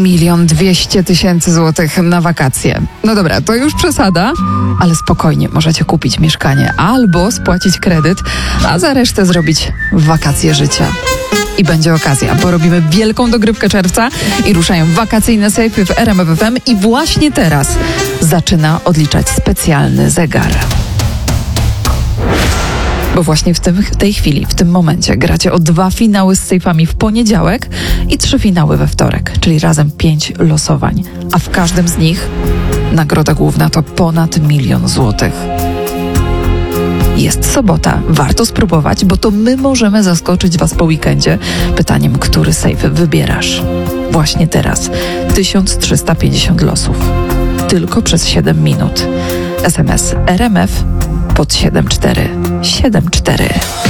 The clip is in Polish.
1 200 000 złotych na wakacje. No dobra, to już przesada, ale spokojnie możecie kupić mieszkanie albo spłacić kredyt, a za resztę zrobić wakacje życia. I będzie okazja, bo robimy wielką dogrywkę czerwca i ruszają wakacyjne sejfy w RMF FM i właśnie teraz zaczyna odliczać specjalny zegar. Bo właśnie w tej chwili, w tym momencie gracie o 2 finały z sejfami w poniedziałek i 3 finały we wtorek, czyli razem 5 losowań. A w każdym z nich nagroda główna to ponad 1 000 000 złotych. Jest sobota, warto spróbować, bo to my możemy zaskoczyć Was po weekendzie pytaniem, który sejf wybierasz. Właśnie teraz 1350 losów. Tylko przez 7 minut. SMS RMF pod 7474.